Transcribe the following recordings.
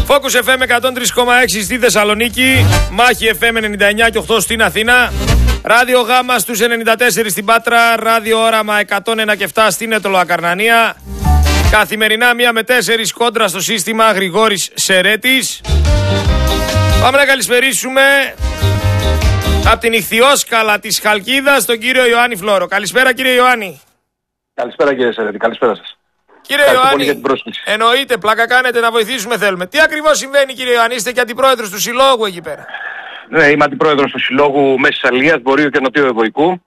Focus FM 103,6 στη Θεσσαλονίκη, Μάχη FM 99 και 8 στην Αθήνα, Ράδιο Γάμα στους 94 στην Πάτρα, Ράδιο Όραμα 101 και 7 στην Αιτωλοακαρνανία. Καθημερινά 1 με 4 κόντρα στο σύστημα, Γρηγόρης Σερέτης. Πάμε να καλησπερίσουμε από την Ιχθυόσκαλα της Χαλκίδας τον κύριο Ιωάννη Φλόρο. Καλησπέρα κύριε Ιωάννη. Καλησπέρα κύριε Σερέτη, καλησπέρα σας. Κύριε Ιωάννη, εννοείται, πλάκα κάνετε, να βοηθήσουμε θέλουμε. Τι ακριβώς συμβαίνει κύριε Ιωάννη, είστε και αντιπρόεδρος του Συλλόγου εκεί πέρα? Ναι, είμαι αντιπρόεδρος του Συλλόγου Μέσης Αλίας, Βορείου και Νοτιού Ευωικού.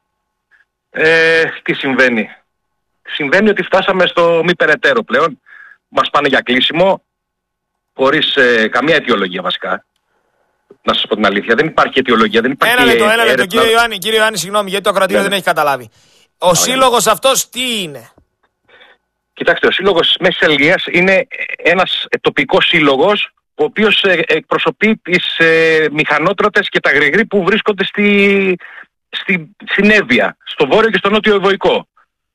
Τι συμβαίνει? Συμβαίνει ότι φτάσαμε στο μη περαιτέρω πλέον. Μας πάνε για κλείσιμο, χωρίς καμία αιτιολογία βασικά. Να σας πω την αλήθεια, δεν υπάρχει αιτιολογία, δεν υπάρχει. Ένα λεπτό κύριε Ιωάννη, συγγνώμη, γιατί το ακροατήριο δεν έχει καταλάβει. Ο σύλλογος αυτός τι είναι? Κοιτάξτε, ο Σύλλογος Μέσης Αλίας είναι ένας τοπικός σύλλογος, ο οποίος εκπροσωπεί τις μηχανότρατες και τα γρηγροί που βρίσκονται στην Εύβοια, στο βόρειο και στο νότιο Ευωικό.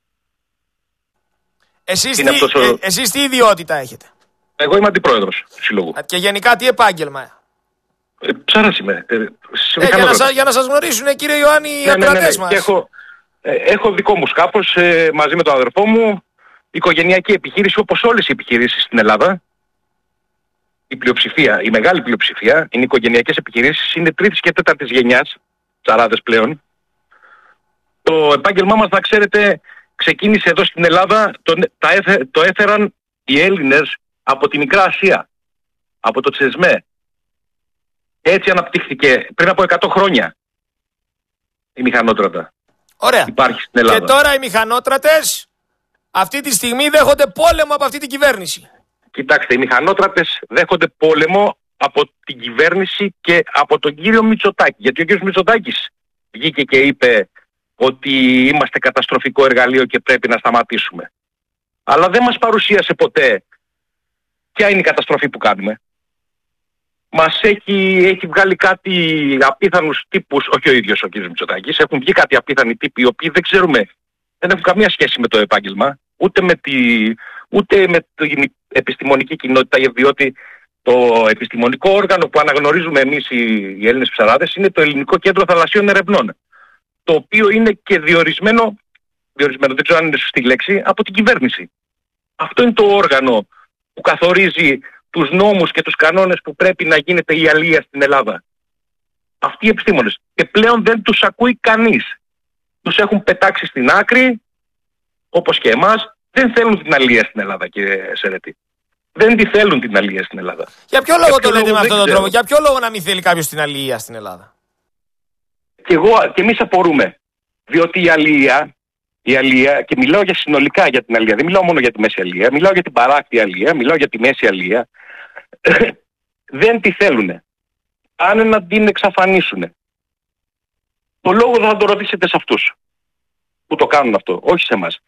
Εσείς τι ιδιότητα έχετε? Εγώ είμαι αντιπρόεδρος του Συλλόγου. Και γενικά τι επάγγελμα? Ψάρας είμαι. Για να σας γνωρίσουν κύριε Ιωάννη οι ακροατές μας. Έχω δικό μου σκάφος μαζί με τον αδερφό μου, οικογενειακή επιχείρηση όπως όλες οι επιχειρήσεις στην Ελλάδα. Η μεγάλη πλειοψηφία είναι οικογενειακές επιχειρήσεις, είναι τρίτης και τέταρτης γενιάς, ψαράδες πλέον. Το επάγγελμά μας, να ξέρετε, ξεκίνησε εδώ στην Ελλάδα, το έφεραν οι Έλληνες από τη Μικρά Ασία, από το Τσεσμέ. Έτσι αναπτύχθηκε πριν από 100 χρόνια η μηχανότρατα. Ωραία. Υπάρχει στην Ελλάδα. Και τώρα οι μηχανότρατες αυτή τη στιγμή δέχονται πόλεμο από αυτή την κυβέρνηση. Κοιτάξτε, οι μηχανότρατες δέχονται πόλεμο από την κυβέρνηση και από τον κύριο Μητσοτάκη. Γιατί ο κύριος Μητσοτάκης βγήκε και είπε ότι είμαστε καταστροφικό εργαλείο και πρέπει να σταματήσουμε. Αλλά δεν μας παρουσίασε ποτέ ποια είναι η καταστροφή που κάνουμε. Μας έχει βγάλει κάτι απίθανους τύπους, όχι ο ίδιος ο κ. Μητσοτάκης, έχουν βγει κάτι απίθανοι τύποι οι οποίοι δεν ξέρουμε, δεν έχουν καμία σχέση με το επάγγελμα, ούτε με την επιστημονική κοινότητα, διότι το επιστημονικό όργανο που αναγνωρίζουμε εμείς οι Έλληνες ψαράδες είναι το Ελληνικό Κέντρο Θαλασσίων Ερευνών, το οποίο είναι και διορισμένο, δεν ξέρω αν είναι σωστή λέξη, από την κυβέρνηση. Αυτό είναι το όργανο που καθορίζει τους νόμους και τους κανόνες που πρέπει να γίνεται η αλεία στην Ελλάδα. Αυτοί οι επιστήμονες. Και πλέον δεν τους ακούει κανείς. Τους έχουν πετάξει στην άκρη, όπως και εμάς. Δεν θέλουν την αλεία στην Ελλάδα, κύριε Σερέτη. Δεν τη θέλουν την αλεία στην Ελλάδα. Για ποιο λόγο το λέτε με αυτόν τον τρόπο? Για ποιο λόγο να μην θέλει κάποιος την αλεία στην Ελλάδα? Και εμείς απορούμε. Διότι η αλεία, και μιλάω για συνολικά για την αλεία, δεν μιλάω μόνο για τη μέση αλεία, μιλάω για την παράκτη αλεία, μιλάω για τη μέση αλεία, δεν τη θέλουνε. Πάνε να την εξαφανίσουνε. Το λόγο θα το ρωτήσετε σε αυτούς που το κάνουν αυτό, όχι σε εμάς.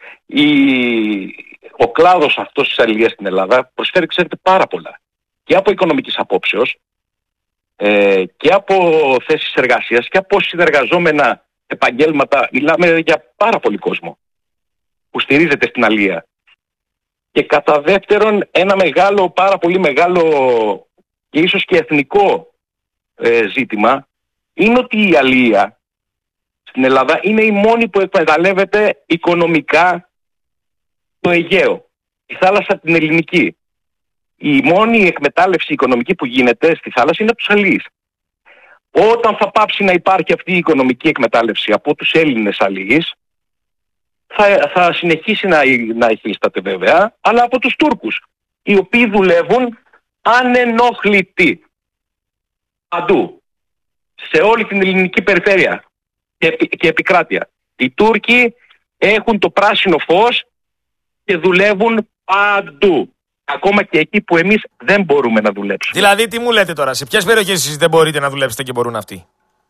Ο κλάδος αυτός της αλείας στην Ελλάδα προσφέρει, ξέρετε, πάρα πολλά. Και από οικονομικής απόψεως, και από θέσεις εργασίας και από συνεργαζόμενα επαγγέλματα. Μιλάμε για πάρα πολύ κόσμο που στηρίζεται στην αλεία. Και κατά δεύτερον, ένα μεγάλο, πάρα πολύ μεγάλο και ίσως και εθνικό ζήτημα είναι ότι η αλεία στην Ελλάδα είναι η μόνη που εκμεταλλεύεται οικονομικά το Αιγαίο, η θάλασσα την ελληνική. Η μόνη εκμετάλλευση οικονομική που γίνεται στη θάλασσα είναι από τους αλιείς. Όταν θα πάψει να υπάρχει αυτή η οικονομική εκμετάλλευση από τους Έλληνες αλιείς, θα συνεχίσει να υφίσταται βέβαια, αλλά από τους Τούρκους, οι οποίοι δουλεύουν ανενόχλητοι παντού, σε όλη την ελληνική περιφέρεια και επικράτεια. Οι Τούρκοι έχουν το πράσινο φως και δουλεύουν παντού. Ακόμα και εκεί που εμείς δεν μπορούμε να δουλέψουμε. Δηλαδή τι μου λέτε τώρα, σε ποιες περιοχές εσείς δεν μπορείτε να δουλέψετε και μπορούν αυτοί?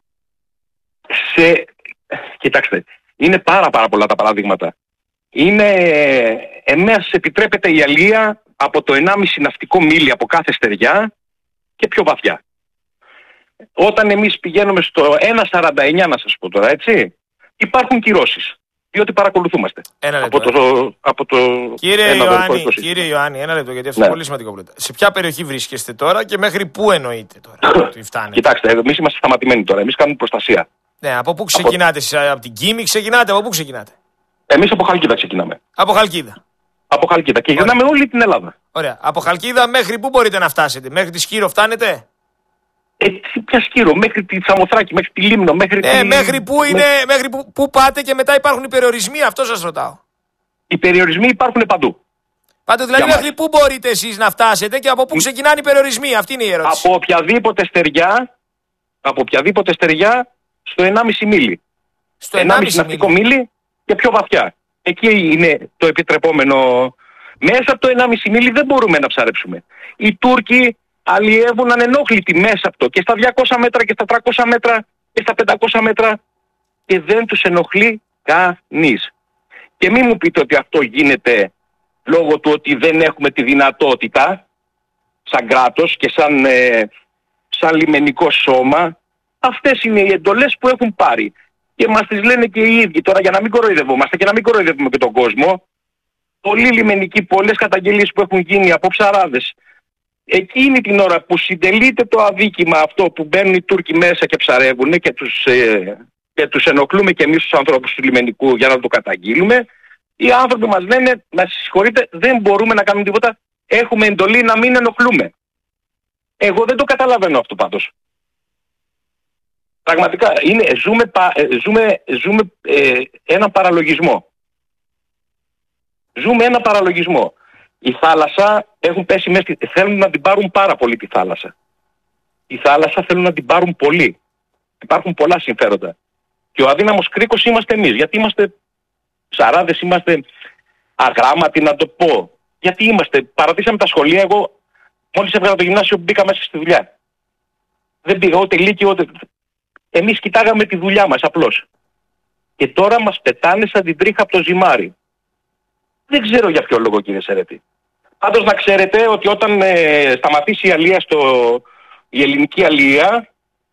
Κοιτάξτε, είναι πάρα πολλά τα παραδείγματα. Εμάς επιτρέπεται η αλεία από το 1,5 ναυτικό μίλι από κάθε στεριά και πιο βαθιά. Όταν εμείς πηγαίνουμε στο 1,49, να σας πω τώρα, έτσι, υπάρχουν κυρώσεις. διότι παρακολουθούμαστε. Από το Κύριε Ιωάννη, ένα λεπτό, γιατί αυτό είναι πολύ σημαντικό πρώτα. Σε ποια περιοχή βρίσκεστε τώρα και μέχρι πού εννοείτε τώρα ότι φτάνετε? Κοιτάξτε, εμείς είμαστε σταματημένοι τώρα. Εμείς κάνουμε προστασία. Ναι, από πού ξεκινάτε εσείς? Από την Κίμη ξεκινάτε? Από πού ξεκινάτε? Εμείς από Χαλκίδα ξεκινάμε. Από Χαλκίδα. Από Χαλκίδα και γυρνάμε όλη την Ελλάδα. Ωραία. Από Χαλκίδα μέχρι πού μπορείτε να φτάσετε? Μέχρι τη Σκύρο φτάνετε? Ποια Σκύρο, μέχρι τη Σαμοθράκη, μέχρι τη Λίμνο, μέχρι πού πάτε και μετά υπάρχουν οι περιορισμοί, αυτό σας ρωτάω. Οι περιορισμοί υπάρχουν παντού. Πάντω δηλαδή μέχρι πού μπορείτε εσείς να φτάσετε και από πού ξεκινάνε οι περιορισμοί? Αυτή είναι η ερώτηση. Από οποιαδήποτε στεριά στο 1,5 μίλι. Στο 1,5 ναυτικό μίλι και πιο βαθιά. Εκεί είναι το επιτρεπόμενο. Μέσα από το 1,5 μίλι δεν μπορούμε να ψαρέψουμε. Οι Τούρκοι αλλιεύουν ανενόχλητοι μέσα από το και στα 200 μέτρα και στα 300 μέτρα και στα 500 μέτρα και δεν τους ενοχλεί κανείς. Και μην μου πείτε ότι αυτό γίνεται λόγω του ότι δεν έχουμε τη δυνατότητα σαν κράτος και σαν λιμενικό σώμα. Αυτές είναι οι εντολές που έχουν πάρει και μας τις λένε και οι ίδιοι. Τώρα για να μην κοροϊδευόμαστε και να μην κοροϊδεύουμε και τον κόσμο, πολλοί λιμενικοί, πολλές καταγγελίες που έχουν γίνει από ψαράδες, εκείνη την ώρα που συντελείται το αδίκημα αυτό που μπαίνουν οι Τούρκοι μέσα και ψαρεύουν και τους ενοχλούμε και εμείς τους ανθρώπους του λιμενικού για να το καταγγείλουμε, οι άνθρωποι μας λένε, να συγχωρείτε, δεν μπορούμε να κάνουμε τίποτα, έχουμε εντολή να μην ενοχλούμε. Εγώ δεν το καταλαβαίνω αυτό πάντως. Πραγματικά ζούμε έναν παραλογισμό. Ζούμε ένα παραλογισμό. Η θάλασσα έχουν πέσει μέσα, θέλουν να την πάρουν πάρα πολύ τη θάλασσα. Η θάλασσα θέλουν να την πάρουν πολύ. Υπάρχουν πολλά συμφέροντα. Και ο αδύναμος κρίκος είμαστε εμείς. Γιατί είμαστε ψαράδες, είμαστε αγράμματοι να το πω. Γιατί παρατήσαμε τα σχολεία. Εγώ μόλις έβγαλα το γυμνάσιο μπήκα μέσα στη δουλειά. Δεν πήγα ούτε λύκειο ούτε... Εμείς κοιτάγαμε τη δουλειά μας απλώς. Και τώρα μας πετάνε σαν την τρίχα από το ζυμάρι. Δεν ξέρω για ποιο λόγο, κύριε Σερέτη. Πάντως να ξέρετε ότι όταν σταματήσει η αλία η ελληνική αλία,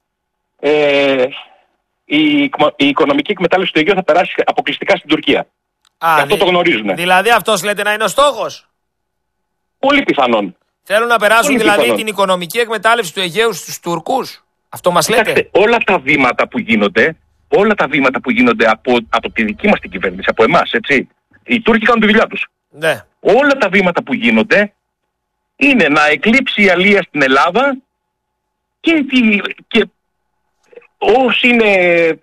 η οικονομική εκμετάλλευση του Αιγαίου θα περάσει αποκλειστικά στην Τουρκία. Και αυτό το γνωρίζουν. Δηλαδή αυτός λέτε να είναι ο στόχος? Πολύ πιθανόν. Θέλουν να περάσουν δηλαδή την οικονομική εκμετάλλευση του Αιγαίου στους Τουρκούς. Αυτό μας λέτε? Κοιτάξτε, όλα τα βήματα που γίνονται από τη δική μας την κυβέρνηση, από εμάς, έτσι. Οι Τούρκοι κάνουν τη δουλειά τους. Ναι. Όλα τα βήματα που γίνονται είναι να εκλείψει η αλία στην Ελλάδα και όσοι είναι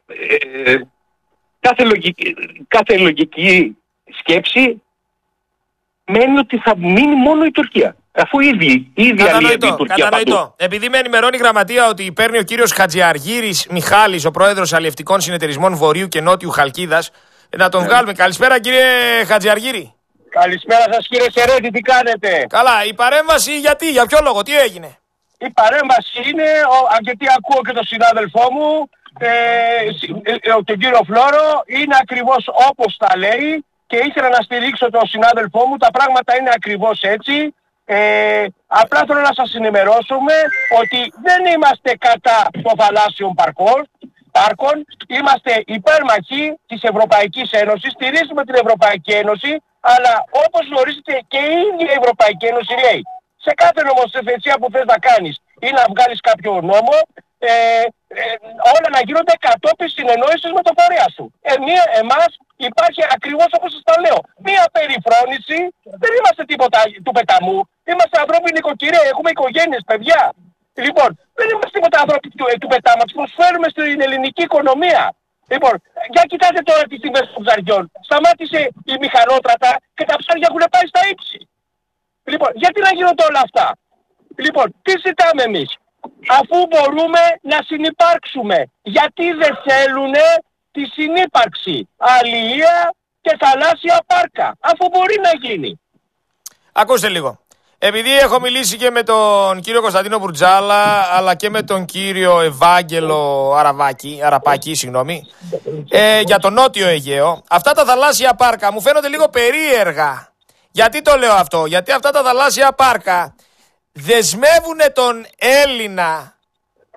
κάθε λογική σκέψη μένει ότι θα μείνει μόνο η Τουρκία. Αφού ήδη αλλιεύει η Τουρκία παντού. Επειδή με ενημερώνει η γραμματεία ότι παίρνει ο κύριος Χατζιαργύρης Μιχάλης, ο πρόεδρος αλλιευτικών συνεταιρισμών Βορείου και Νότιου Χαλκίδας, να τον βγάλουμε. Καλησπέρα κύριε Χατζιαργύρη. Καλησπέρα σας κύριε Σερέτη, τι κάνετε? Καλά, η παρέμβαση για ποιο λόγο, τι έγινε? Η παρέμβαση είναι, γιατί ακούω και τον συνάδελφό μου, τον κύριο Φλόρο, είναι ακριβώς όπως τα λέει και ήθελα να στηρίξω τον συνάδελφό μου, τα πράγματα είναι ακριβώς έτσι. Απλά θέλω να σας ενημερώσουμε ότι δεν είμαστε κατά των θαλάσσιων πάρκων, είμαστε υπέρμαχοι της Ευρωπαϊκής Ένωσης, στηρίζουμε την Ευρωπαϊκή Ένωση, αλλά όπως γνωρίζετε και η ίδια η Ευρωπαϊκή Ένωση λέει, σε κάθε νομοθεσία που θες να κάνεις ή να βγάλεις κάποιο νόμο, όλα να γίνονται κατόπιν συνεννόησης με το φορέα σου. Εμάς υπάρχει ακριβώς όπως σας τα λέω, μία περιφρόνηση, δεν είμαστε τίποτα του πεταμού, είμαστε ανθρώπινοι νοικοκυρέοι, έχουμε οικογένειες, παιδιά. Λοιπόν, δεν είμαστε τίποτα άνθρωποι του πετάματος, προσφέρουμε στην ελληνική οικονομία. Λοιπόν, για κοιτάτε τώρα τις τιμές των ψαριών. Σταμάτησε η μηχανότρατα και τα ψάρια έχουν πάει στα ύψη. Λοιπόν, γιατί να γίνονται όλα αυτά? Λοιπόν, τι ζητάμε εμείς? Αφού μπορούμε να συνυπάρξουμε. Γιατί δεν θέλουνε τη συνύπαρξη αλληλεία και θαλάσσια πάρκα? Αφού μπορεί να γίνει. Ακούστε λίγο. Επειδή έχω μιλήσει και με τον κύριο Κωνσταντίνο Μπουρτζάλα αλλά και με τον κύριο Ευάγγελο Αραπάκη, για το Νότιο Αιγαίο, αυτά τα θαλάσσια πάρκα μου φαίνονται λίγο περίεργα. Γιατί το λέω αυτό? Γιατί αυτά τα θαλάσσια πάρκα δεσμεύουν τον Έλληνα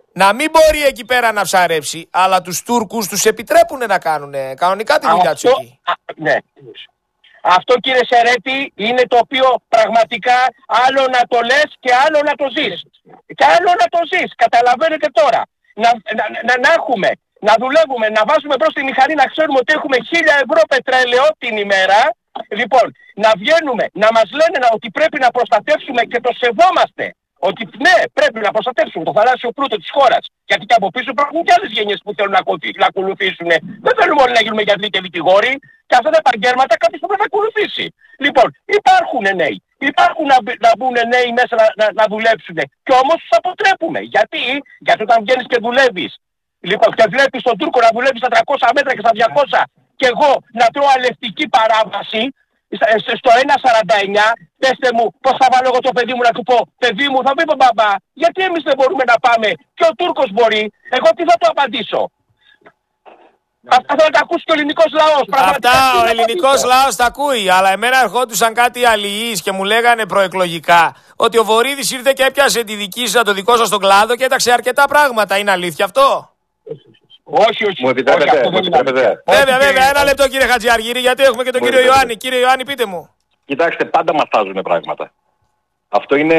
να μην μπορεί εκεί πέρα να ψαρέψει, αλλά τους Τούρκους τους επιτρέπουν να κάνουν κανονικά τη δουλειά τους εκεί. Ναι. Αυτό, κύριε Σερέτη, είναι το οποίο πραγματικά άλλο να το λες και άλλο να το ζεις. Και άλλο να το ζεις. Καταλαβαίνετε τώρα. Να έχουμε, να δουλεύουμε, να βάζουμε μπρος τη μηχανή, να ξέρουμε ότι έχουμε 1.000 ευρώ πετρέλαιο την ημέρα. Λοιπόν, να βγαίνουμε, να μας λένε ότι πρέπει να προστατεύσουμε και το σεβόμαστε. Ότι ναι, πρέπει να προστατεύσουμε το θαλάσσιο πλούτο της χώρας. Γιατί και από πίσω υπάρχουν και άλλες γενιές που θέλουν να ακολουθήσουν. Δεν θέλουμε όλοι να γίνουμε γιατροί και δικηγόροι. Και αυτά τα επαγγέλματα κάποιος πρέπει να ακολουθήσει. Λοιπόν, υπάρχουν νέοι. Υπάρχουν να μπουν νέοι μέσα να δουλέψουν. Και όμως τους αποτρέπουμε. Γιατί όταν βγαίνεις και δουλεύεις. Λοιπόν, και βλέπεις τον Τούρκο να δουλεύει στα 300 μέτρα και στα 200 και εγώ να τρώω αλευτική παράβαση στο 1.49, πέστε μου πώς θα βάλω εγώ το παιδί μου να του πω, παιδί μου, θα πει μπαμπά, γιατί εμείς δεν μπορούμε να πάμε και ο Τούρκος μπορεί, εγώ τι θα του απαντήσω. Αυτά θα τα ακούσει και ο ελληνικός λαός. Αυτά ο ελληνικός λαός τα ακούει, αλλά εμένα ερχόντουσαν κάτι αλληλείς και μου λέγανε προεκλογικά ότι ο Βορίδης ήρθε και έπιασε το δικό σας τον κλάδο και έταξε αρκετά πράγματα. Είναι αλήθεια αυτό? Όχι. Μου επιτρέπετε. Βέβαια, ένα λεπτό κύριε Χατζιαργύρη, γιατί έχουμε και τον κύριο Ιωάννη. Κύριε Ιωάννη, πείτε μου. Κοιτάξτε, πάντα μας τάζουν πράγματα. Αυτό είναι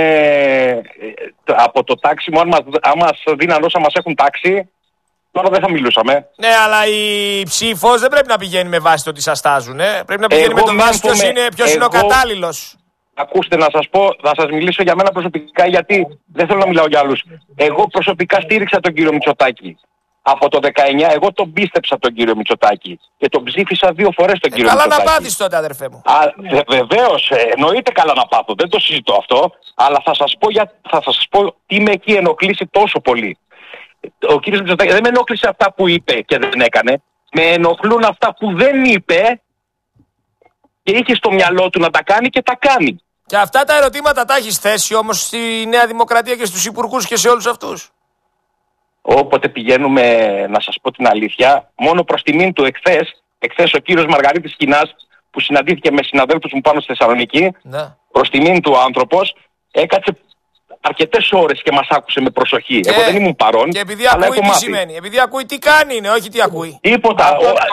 από το τάξιμο, αν μας δίναν όσα μας έχουν τάξει, τώρα δεν θα μιλούσαμε. Ναι, αλλά η ψήφος δεν πρέπει να πηγαίνει με βάση το ότι σας τάζουν. Πρέπει να πηγαίνει με το βάση ποιος είναι ο κατάλληλος. Ακούστε, να σας πω, θα σας μιλήσω για μένα προσωπικά, γιατί δεν θέλω να μιλάω για άλλους. Εγώ προσωπικά στήριξα τον κύριο Μητσοτάκη. Από το 19 εγώ τον πίστεψα τον κύριο Μητσοτάκη και τον ψήφισα 2 φορές τον κύριο Μητσοτάκη. Καλά να πάθεις τότε, αδερφέ μου. Βεβαίως, εννοείται καλά να πάθω, δεν το συζητώ αυτό, αλλά θα σας πω τι με έχει ενοχλήσει τόσο πολύ. Ο κύριος Μητσοτάκης δεν με ενόχλησε αυτά που είπε και δεν έκανε, με ενοχλούν αυτά που δεν είπε και είχε στο μυαλό του να τα κάνει και τα κάνει. Και αυτά τα ερωτήματα τα έχεις θέσει όμως στη Νέα Δημοκρατία και στους υπουργούς και σε όλους αυτούς? Όποτε πηγαίνουμε, να σας πω την αλήθεια, μόνο προς τιμήν του εχθές ο κύριος Μαργαρίτης Κινάς, που συναντήθηκε με συναδέλφους μου πάνω στη Θεσσαλονίκη, ναι, προς τιμήν του άνθρωπος, έκατσε αρκετές ώρες και μας άκουσε με προσοχή. Εγώ δεν ήμουν παρόν. Και επειδή ακούει τι σημαίνει, επειδή ακούει τι κάνει είναι, όχι τι ακούει. Τίποτα.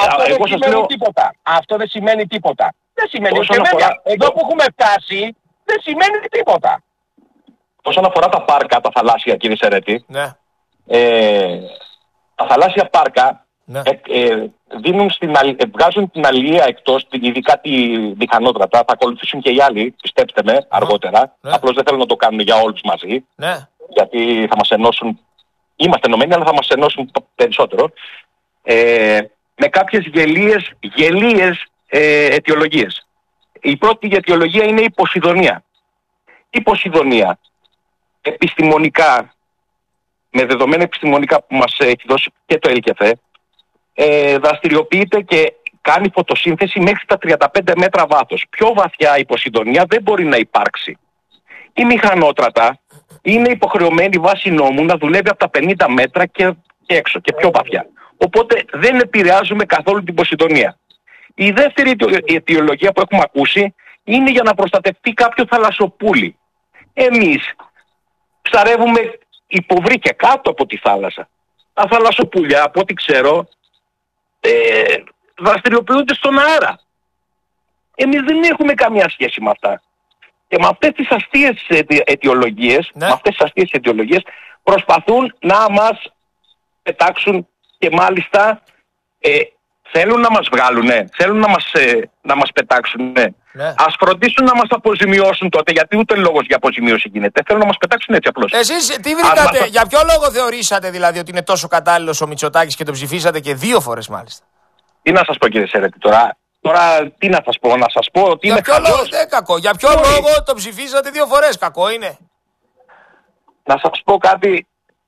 Αυτό δεν σημαίνει τίποτα. Δεν σημαίνει τίποτα. Εδώ που έχουμε φτάσει δεν σημαίνει τίποτα. Όσον αφορά τα πάρκα, τα θαλάσσια, κύριε Σερέτη, ναι, τα θαλάσσια πάρκα, ναι, βγάζουν την αλληλεία εκτός, ειδικά τη διχανότρατα, θα ακολουθήσουν και οι άλλοι, πιστέψτε με, αργότερα. Ναι. Απλώς δεν θέλουν να το κάνουν για όλους μαζί, ναι, γιατί θα μας ενώσουν, είμαστε ενωμένοι, αλλά θα μας ενώσουν περισσότερο, με κάποιες γελίες αιτιολογίες. Η πρώτη αιτιολογία είναι η Ποσειδονία. Η Ποσειδονία, επιστημονικά, με δεδομένα επιστημονικά που μας έχει δώσει και το ΕΛΚΕΦΕ, δραστηριοποιείται και κάνει φωτοσύνθεση μέχρι τα 35 μέτρα βάθος. Πιο βαθιά η Ποσειδονία δεν μπορεί να υπάρξει. Η μηχανότρατα είναι υποχρεωμένη βάσει νόμου να δουλεύει από τα 50 μέτρα και έξω και πιο βαθιά. Οπότε δεν επηρεάζουμε καθόλου την Ποσειδονία. Η δεύτερη αιτιολογία που έχουμε ακούσει είναι για να προστατευτεί κάποιο θαλασσοπούλι. Εμείς ψαρεύουμε υποβρύ και κάτω από τη θάλασσα. Τα θαλασσοπούλια, από ό,τι ξέρω, δραστηριοποιούνται στον αέρα. Εμείς δεν έχουμε καμία σχέση με αυτά. Και με αυτές τις αστείες αιτιολογίες, προσπαθούν να μας πετάξουν και μάλιστα θέλουν να μας βγάλουνε, θέλουν να μας πετάξουνε. Ναι. Ας φροντίσουν να μας αποζημιώσουν τότε, γιατί ούτε λόγος για αποζημίωση γίνεται. Θέλουν να μας πετάξουν έτσι απλώς. Εσείς τι βρήκατε, για ποιο λόγο θεωρήσατε δηλαδή ότι είναι τόσο κατάλληλος ο Μητσοτάκης και τον ψηφίσατε και 2 φορές μάλιστα? Τι να σας πω, κύριε Σερέτη, τώρα τι να σας πω, να σας πω ότι είναι χαλός. Κακό. Για ποιο λόγο τον ψηφίσατε 2 φορές, κακό είναι? Να σας πω κάτι,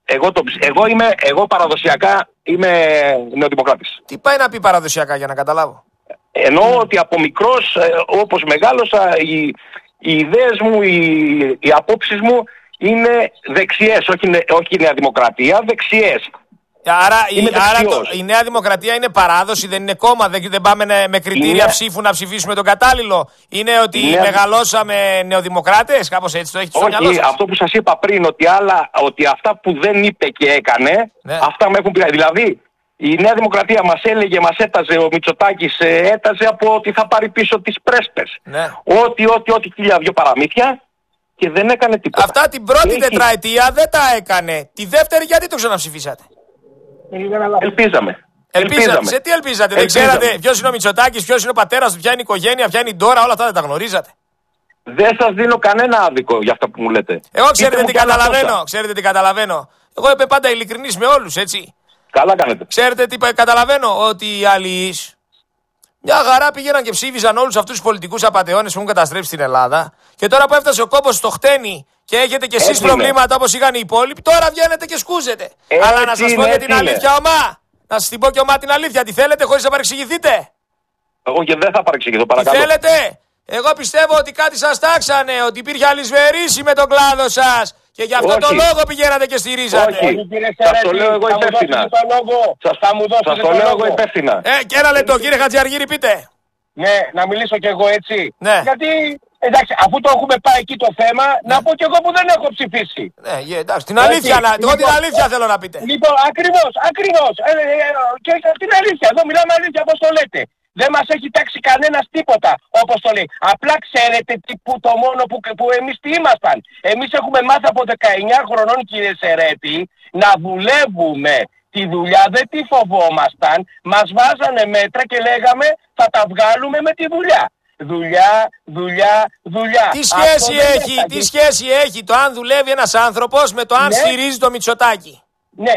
εγώ παραδοσιακά είμαι νεοδημοκράτης. Τι πάει να πει παραδοσιακά για να καταλάβω? Εννοώ ότι από μικρός, όπως μεγάλωσα, οι ιδέες μου, οι απόψεις μου είναι δεξιές, όχι η Νέα Δημοκρατία, δεξιές. Άρα η Νέα Δημοκρατία είναι παράδοση, δεν είναι κόμμα, δεν πάμε με κριτήρια ψήφου να ψηφίσουμε τον κατάλληλο. Είναι ότι μεγαλώσαμε νεοδημοκράτες, κάπως έτσι το έχει στο μυαλό σας? Όχι, αυτό που σας είπα πριν, ότι αυτά που δεν είπε και έκανε, αυτά με έχουν πει. Δηλαδή, η Νέα Δημοκρατία μας έλεγε, μας έταζε, ο Μητσοτάκης έταζε από ότι θα πάρει πίσω τις πρέσπες. Ό,τι χίλια δυο παραμύθια και δεν έκανε τίποτα. Αυτά την πρώτη τετραετία δεν τα έκανε. Τη δεύτερη γιατί το ξαναψηφίσατε? Ελπίζαμε. Σε τι ελπίζατε? Δεν ξέρατε ποιος είναι ο Μητσοτάκης, ποιος είναι ο πατέρας του, ποια είναι η οικογένεια, ποια είναι η Ντόρα, όλα αυτά δεν τα γνωρίζατε? Δεν σας δίνω κανένα άδικο για αυτά που μου λέτε. Εγώ ξέρετε τι καταλαβαίνω. Εγώ είμαι πάντα ειλικρινής με όλους, έτσι. Καλά κάνετε. Ξέρετε τι καταλαβαίνω? Ότι οι αλληλείς μια χαρά πήγαιναν και ψήφιζαν όλους αυτούς τους πολιτικούς απατεώνες που έχουν καταστρέψει την Ελλάδα. Και τώρα που έφτασε ο κόμπος στο χτένι και έχετε κι εσείς προβλήματα όπως είχαν οι υπόλοιποι, τώρα βγαίνετε και σκούζετε. Αλλά να σας πω και την αλήθεια, να σας την πω και την αλήθεια. Τι θέλετε χωρίς να παρεξηγηθείτε? Εγώ και δεν θα παρεξηγηθώ, παρακαλώ. Τι θέλετε? Εγώ πιστεύω ότι κάτι σας τάξανε, ότι υπήρχε αλυσβερίσι με τον κλάδο σας. Και γι' αυτό τον λόγο πηγαίνατε και στηρίζατε. Όχι, σας το λέω εγώ υπεύθυνα. Σας το λέω εγώ υπεύθυνα. Και ένα λεπτό, κύριε Χατζιαργύρη, πείτε. Ναι, να μιλήσω κι εγώ έτσι. Ναι. Γιατί, εντάξει, αφού το έχουμε πάει εκεί το θέμα, να πω κι εγώ που δεν έχω ψηφίσει. Ναι, εντάξει, την αλήθεια, εγώ την αλήθεια θέλω να πείτε. Λοιπόν, ακριβώς. Και την αλήθεια, εδώ μιλάμε αλήθεια, όπως το λέτε. Δεν μας έχει τάξει κανένας τίποτα, όπως το λέει. Απλά ξέρετε το μόνο που εμείς τι ήμασταν? Εμείς έχουμε μάθει από 19 χρονών, κύριε Σερέτη, να δουλεύουμε. Τη δουλειά δεν τη φοβόμασταν. Μας βάζανε μέτρα και λέγαμε θα τα βγάλουμε με τη δουλειά. Δουλειά. Τι σχέση έχει το αν δουλεύει ένας άνθρωπος με το αν στηρίζει το Μητσοτάκη? Ναι,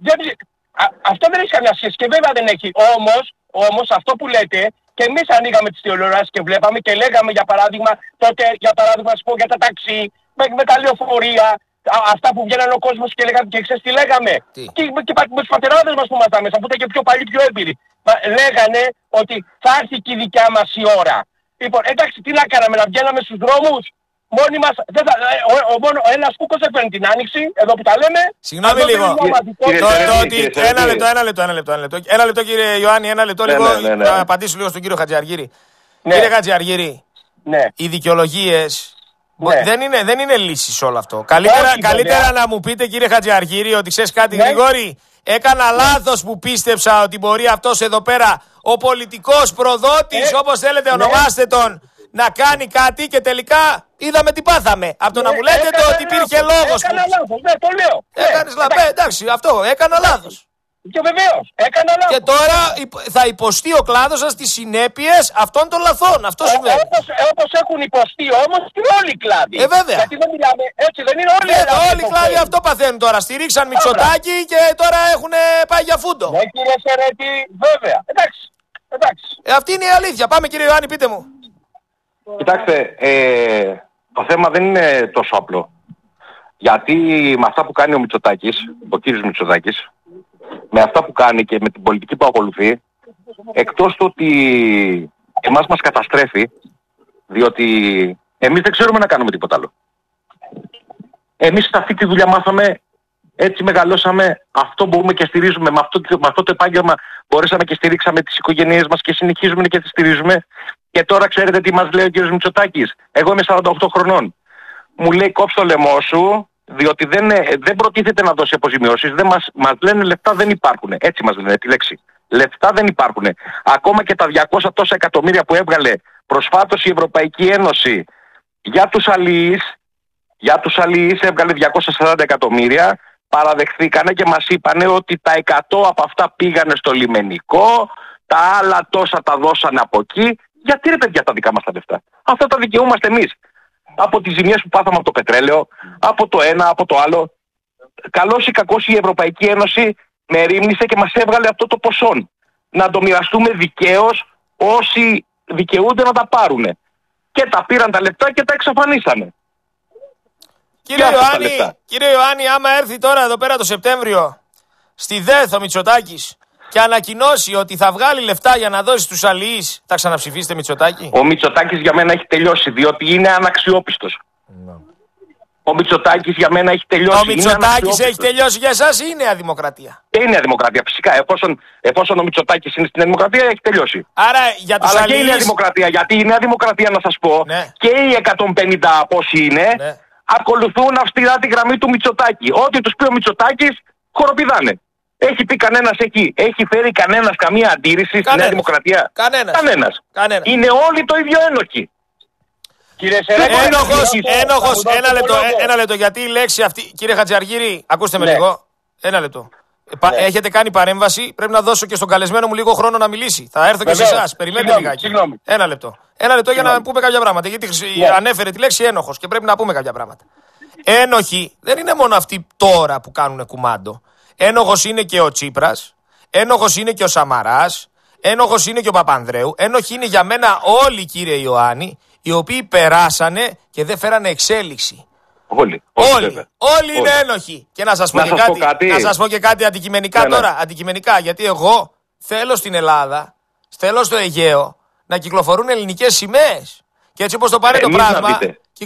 αυτό δεν έχει καμιά σχέση και βέβαια δεν έχει. Όμως αυτό που λέτε, και εμείς ανοίγαμε τις τηλεοράσεις και βλέπαμε και λέγαμε για παράδειγμα, τότε για παράδειγμα να σου πω για τα ταξί, με τα λεωφορεία, αυτά που βγαίνανε ο κόσμος και λέγαμε και ξέρεις τι λέγαμε? Και με τους πατεράδες μας που ήμασταν μέσα, που ήταν και πιο παλιοί, πιο έμπειροι. Λέγανε ότι θα έρθει και η δικιά μας η ώρα. Λοιπόν, εντάξει, τι να κάναμε, να βγαίναμε στους δρόμους? Μόνοι μας, μόνο ένας κούκος έφερνε την άνοιξη, εδώ που τα λέμε. Συγγνώμη λίγο. Ένα λεπτό κύριε Ιωάννη, να απαντήσω λίγο στον κύριο Χατζιαργύρη. Κύριε Χατζιαργύρη, οι δικαιολογίες δεν είναι λύσεις όλο αυτό. Καλύτερα να μου πείτε, κύριε Χατζιαργύρη, ότι ξέρεις κάτι, Γρηγόρη, έκανα λάθος που πίστεψα ότι μπορεί αυτός εδώ πέρα ο πολιτικός προδότης, όπως θέλετε ονομάστε τον, να κάνει κάτι και τελικά είδαμε τι πάθαμε. Από το να μου λέτε ότι υπήρχε λόγος. Έκανα λάθος, το λέω. Έκανες λάθος, εντάξει, αυτό, έκανα λάθος. Και βεβαίως, έκανα λάθος. Και τώρα θα υποστεί ο κλάδος σας τις συνέπειες αυτών των λαθών. Αυτό συμβαίνει. Όπως έχουν υποστεί όμως και όλοι οι κλάδοι. Βέβαια. Γιατί δεν μιλάμε, έτσι δεν είναι όλοι οι κλάδοι. Όλοι οι κλάδοι αυτό παθαίνουν τώρα. Στηρίξαν Μητσοτάκη και τώρα έχουν πάει για φούντο. Ναι, κύριε Σερέτη, βέβαια. Εντάξει. Αυτή είναι η αλήθεια. Πάμε, κύριε Ιωάννη, πείτε μου. Κοιτάξτε, το θέμα δεν είναι τόσο απλό. Γιατί με αυτά που κάνει ο Μητσοτάκης, ο κύριος Μητσοτάκης, με αυτά που κάνει και με την πολιτική που ακολουθεί, εκτός του ότι εμάς μας καταστρέφει, διότι εμείς δεν ξέρουμε να κάνουμε τίποτα άλλο. Εμείς σε αυτή τη δουλειά μάθαμε, έτσι μεγαλώσαμε, αυτό μπορούμε και στηρίζουμε, με αυτό το επάγγελμα μπορέσαμε και στηρίξαμε τις οικογένειές μας και συνεχίζουμε και τις στηρίζουμε. Και τώρα ξέρετε τι μας λέει ο κύριος Μητσοτάκης? Εγώ είμαι 48 χρονών. Μου λέει κόψε το λαιμό σου, διότι δεν προτίθεται να δώσει αποζημιώσεις. Μας λένε λεφτά δεν υπάρχουν. Έτσι μας λένε τη λέξη. Λεφτά δεν υπάρχουν. Ακόμα και τα 200 τόσα εκατομμύρια που έβγαλε προσφάτως η Ευρωπαϊκή Ένωση για τους αλληλείς έβγαλε 240 εκατομμύρια. Παραδεχθήκανε και μας είπανε ότι τα 100 από αυτά πήγανε στο λιμενικό, τα άλλα τόσα τα δώσανε από εκεί. Γιατί ρε παιδιά τα δικά μας τα λεφτά? Αυτά τα δικαιούμαστε εμείς. Από τις ζημιές που πάθαμε από το πετρέλαιο, από το ένα, από το άλλο. Καλώς ή κακώς η Ευρωπαϊκή Ένωση μερίμνησε και μας έβγαλε αυτό το ποσό. Να το μοιραστούμε δικαίως όσοι δικαιούνται να τα πάρουν. Και τα πήραν τα λεφτά και τα εξαφανίσανε. Κύριε Ιωάννη, άμα έρθει τώρα εδώ πέρα το Σεπτέμβριο στη ΔΕΘ ο Μητσοτάκης και ανακοινώσει ότι θα βγάλει λεφτά για να δώσει στους αλληλείς, θα ξαναψηφίσετε Μητσοτάκη? Ο Μητσοτάκης για μένα έχει τελειώσει, διότι είναι αναξιόπιστος. Ο Μητσοτάκης για μένα έχει τελειώσει. Ο Μητσοτάκης έχει τελειώσει για εσάς ή η Νέα Δημοκρατία? Και η Νέα Δημοκρατία, φυσικά. Εφόσον ο Μητσοτάκης είναι στην Νέα Δημοκρατία, έχει τελειώσει. Άρα για τους Αλλά αλληλείς... και η Νέα Δημοκρατία, γιατί η Νέα Δημοκρατία, να σας πω, ναι, και οι 150 πόσοι είναι, ναι, ακολουθούν αυστηρά τη γραμμή του Μητσοτάκη. Ό,τι τους πει ο Μητσοτάκης, χοροπηδάνε. Έχει πει κανένας εκεί, έχει φέρει κανένας καμία αντίρρηση στη Νέα Δημοκρατία? Κανένας. Είναι όλοι το ίδιο ένοχοι. Ένοχος, ένα λεπτό, γιατί η λέξη αυτή, κύριε Χατζιαργύρη, ακούστε με λίγο, ένα λεπτό. Έχετε κάνει παρέμβαση, πρέπει να δώσω και στον καλεσμένο μου λίγο χρόνο να μιλήσει. Θα έρθω και σε εσάς, περιμένετε λιγάκι. Ένα λεπτό για να πούμε κάποια πράγματα, γιατί ανέφερε τη λέξη ένοχος και πρέπει να πούμε κάποια πράγματα. Ένοχοι δεν είναι μόνο αυτοί τώρα που κάνουν κουμάντο. Ένοχος είναι και ο Τσίπρας, ένοχος είναι και ο Σαμαράς, ένοχος είναι και ο Παπανδρέου, ένοχοι είναι για μένα όλοι, κύριε Ιωάννη, οι οποίοι περάσανε και δεν φέρανε εξέλιξη. Όλοι είναι ένοχοι. Και να σας πω και κάτι αντικειμενικά τώρα. Αντικειμενικά, γιατί εγώ θέλω στην Ελλάδα, θέλω στο Αιγαίο να κυκλοφορούν ελληνικές σημαίες. Και έτσι όπως το πάρει το πράγμα.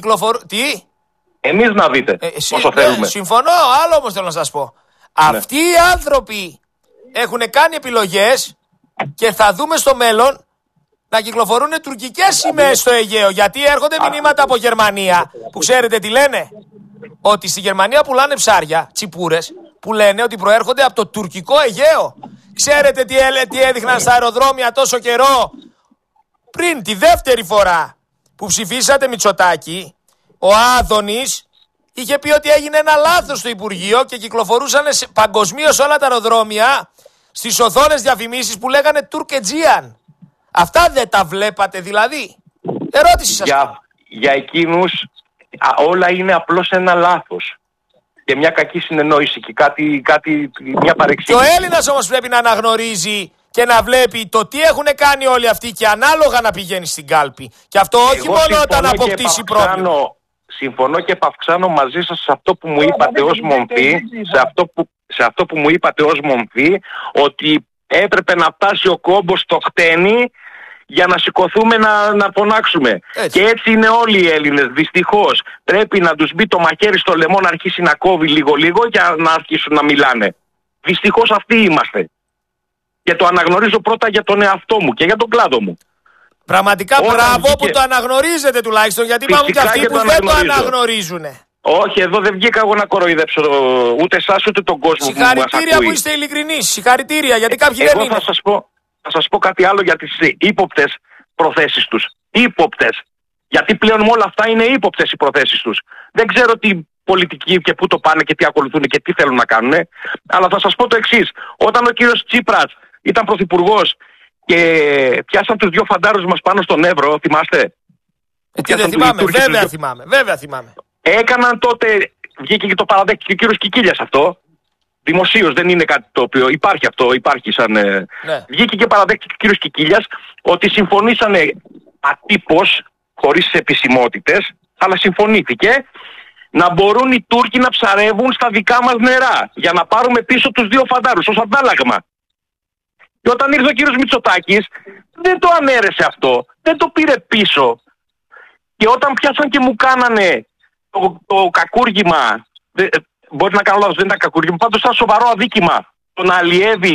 Τι? Εμείς να δείτε όσο θέλουμε. Συμφωνώ, άλλο όμως θέλω να σας πω. Αυτοί οι άνθρωποι έχουν κάνει επιλογές και θα δούμε στο μέλλον να κυκλοφορούν τουρκικές σημαίες στο Αιγαίο. Γιατί έρχονται μηνύματα από Γερμανία που ξέρετε τι λένε? Ότι στη Γερμανία πουλάνε ψάρια, τσιπούρες, που λένε ότι προέρχονται από το τουρκικό Αιγαίο. Ξέρετε τι έδειχναν στα αεροδρόμια τόσο καιρό πριν τη δεύτερη φορά που ψηφίσατε Μητσοτάκη? Ο Άδωνης είχε πει ότι έγινε ένα λάθος στο Υπουργείο και κυκλοφορούσαν παγκοσμίως όλα τα αεροδρόμια στις οθόνες διαφημίσεις που λέγανε Τουρκετζίαν. Αυτά δεν τα βλέπατε δηλαδή? Ερώτηση σας. Για εκείνους όλα είναι απλώς ένα λάθος και μια κακή συνεννόηση και μια παρεξήγηση. Και ο Έλληνας όμως πρέπει να αναγνωρίζει και να βλέπει το τι έχουν κάνει όλοι αυτοί και ανάλογα να πηγαίνει στην κάλπη. Και αυτό όχι μόνο όταν αποκτήσει πρόβλημα. Συμφωνώ και επαυξάνω μαζί σας σε αυτό που μου είπατε ως μομφή, σε αυτό που μου είπατε ως μομφή, ότι έπρεπε να φτάσει ο κόμπος στο χτένι για να σηκωθούμε να φωνάξουμε. Έτσι. Και έτσι είναι όλοι οι Έλληνες, δυστυχώς. Πρέπει να τους μπει το μαχαίρι στο λαιμό να αρχίσει να κόβει λίγο-λίγο για να αρχίσουν να μιλάνε. Δυστυχώς αυτοί είμαστε. Και το αναγνωρίζω πρώτα για τον εαυτό μου και για τον κλάδο μου. Πραγματικά μπράβο που το αναγνωρίζετε τουλάχιστον, γιατί υπάρχουν και αυτοί που δεν το αναγνωρίζουν. Όχι, εδώ δεν βγήκα εγώ να κοροϊδέψω ούτε εσάς ούτε τον κόσμο. Συγχαρητήρια που είστε ειλικρινείς. Συγχαρητήρια, γιατί κάποιοι δεν είναι. Θα σας πω κάτι άλλο για τις ύποπτες προθέσεις τους. Ύποπτες. Γιατί πλέον με όλα αυτά είναι ύποπτες οι προθέσεις τους. Δεν ξέρω τι πολιτικοί και πού το πάνε και τι ακολουθούν και τι θέλουν να κάνουν. Αλλά θα σας πω το εξής. Όταν ο κύριος Τσίπρας ήταν πρωθυπουργός και πιάσαν τους δύο φαντάρους μας πάνω στον Εύρο, θυμάστε? Δεν θυμάμαι, βέβαια θυμάμαι. Έκαναν τότε, βγήκε και το παραδέχτηκε ο κύριος Κικίλιας αυτό. Δημοσίως δεν είναι κάτι το οποίο υπάρχει σαν... Ναι. Βγήκε και παραδέχτηκε ο κύριος Κικίλιας ότι συμφωνήσανε ατύπως, χωρίς επισημότητες, αλλά συμφωνήθηκε να μπορούν οι Τούρκοι να ψαρεύουν στα δικά μας νερά για να πάρουμε πίσω τους δύο φαντάρους ως αντάλλαγμα. Και όταν ήρθε ο κύριος Μητσοτάκης δεν το ανέρεσε αυτό, δεν το πήρε πίσω. Και όταν πιάσαν και μου κάνανε το κακούργημα, μπορεί να κάνω λάθος, δεν ήταν κακούργημα, πάντως ήταν σοβαρό αδίκημα το να αλλιεύει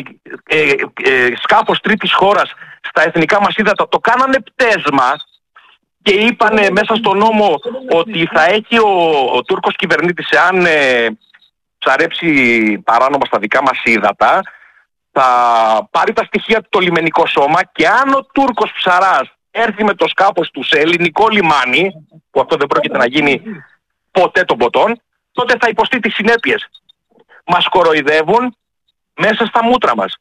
σκάφος τρίτης χώρας στα εθνικά μας ύδατα, το κάνανε πτέσμα και είπανε μέσα στο νόμο ότι θα έχει ο Τούρκος κυβερνήτης, εάν ψαρέψει παράνομα στα δικά μας ύδατα, θα πάρει τα στοιχεία του το λιμενικό σώμα και αν ο Τούρκος ψαράς έρθει με το σκάφος του σε ελληνικό λιμάνι, που αυτό δεν πρόκειται να γίνει ποτέ των ποτών, τότε θα υποστεί τις συνέπειες. Μας κοροϊδεύουν μέσα στα μούτρα μας.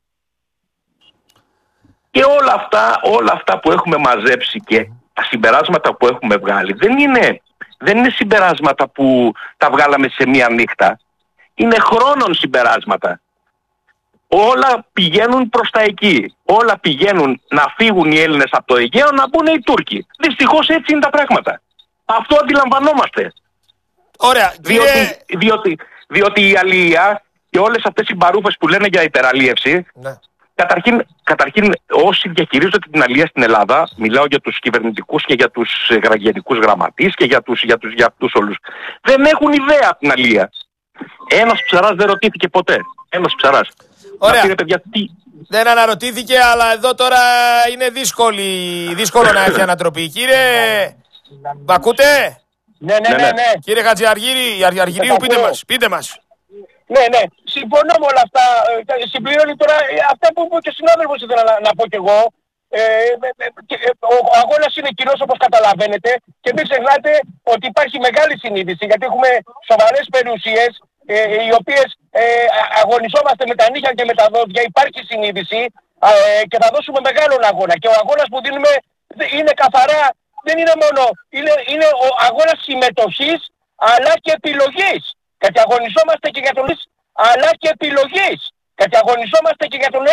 Και όλα αυτά που έχουμε μαζέψει και τα συμπεράσματα που έχουμε βγάλει δεν είναι συμπεράσματα που τα βγάλαμε σε μία νύχτα. Είναι χρόνων συμπεράσματα. Όλα πηγαίνουν προς τα εκεί. Όλα πηγαίνουν να φύγουν οι Έλληνες από το Αιγαίο, να μπουν οι Τούρκοι. Δυστυχώς έτσι είναι τα πράγματα. Αυτό αντιλαμβανόμαστε. Ωραία. Διότι η αλληλεία και όλες αυτές οι μπαρούφες που λένε για υπεραλίευση, ναι, Καταρχήν, όσοι διαχειρίζονται την αλία στην Ελλάδα, μιλάω για τους κυβερνητικούς και για τους γενικούς γραμματείς και για αυτούς όλους, δεν έχουν ιδέα από την αλία. Ένας ψαράς δεν ρωτήθηκε ποτέ. Ένας ψαράς. Ωραία. Να πει, παιδιά, δεν αναρωτήθηκε, αλλά εδώ τώρα είναι δύσκολο να έχει ανατροπή. Κύριε, μ' ακούτε? Ναι. Κύριε Αργυρίου, πείτε μας. Ναι. Συμφωνώ με όλα αυτά. Συμπληρώνει τώρα αυτά που είπε και ο συνάδελφος, ήθελα να πω κι εγώ. Ο αγώνας είναι κοινός, όπως καταλαβαίνετε, και μην ξεχνάτε ότι υπάρχει μεγάλη συνείδηση, γιατί έχουμε σοβαρές περιουσίες οι οποίες αγωνιζόμαστε με τα νύχια και με τα δόντια. Υπάρχει συνείδηση και θα δώσουμε μεγάλον αγώνα. Και ο αγώνας που δίνουμε είναι καθαρά, δεν είναι μόνο, είναι ο αγώνας συμμετοχής αλλά και επιλογής. Γιατί αγωνιζόμαστε και για τον αλλά και επιλογής. Γιατί αγωνιζόμαστε και για τον